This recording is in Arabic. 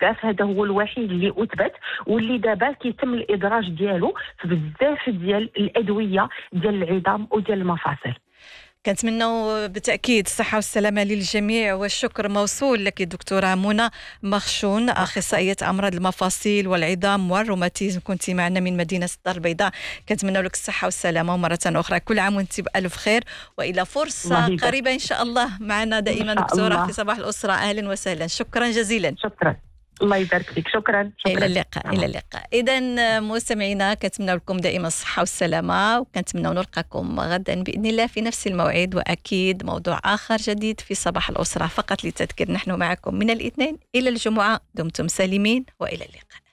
بزاف. هذا هو الوحيد اللي اثبت واللي دابا كيتم الادراج ديالو في بزاف ديال الادويه ديال العظام وديال المفاصل. كنتمنوا بالتأكيد الصحة والسلامة للجميع، والشكر موصول لك دكتورة منى مخشون، أخصائية أمراض المفاصل والعظام والروماتيزم، كنت معنا من مدينة الدار البيضاء. كنتمنوا لك الصحة والسلامة مرة أخرى، كل عام وانت بألف خير، وإلى فرصة قريبة إن شاء الله معنا دائما دكتورة في صباح الأسرة. أهلا وسهلا، شكرا جزيلا. شكرا، الله يبارك فيك. شكرا. إلى اللقاء. إلى اللقاء. إذن مستمعينا كنتمنى لكم دائما الصحة والسلامة، وكنتمنى نلقاكم غدا بإذن الله في نفس الموعد، وأكيد موضوع آخر جديد في صباح الأسرة. فقط للتذكير، نحن معكم من الاثنين إلى الجمعة. دمتم سالمين وإلى اللقاء.